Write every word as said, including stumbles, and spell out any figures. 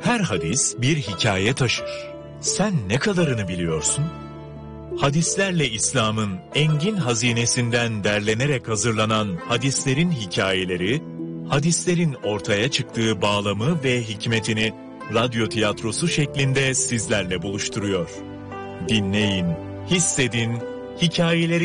Her hadis bir hikaye taşır. Sen ne kadarını biliyorsun? Hadislerle İslam'ın engin hazinesinden derlenerek hazırlanan hadislerin hikayeleri, hadislerin ortaya çıktığı bağlamı ve hikmetini radyo tiyatrosu şeklinde sizlerle buluşturuyor. Dinleyin, hissedin, hikayeleri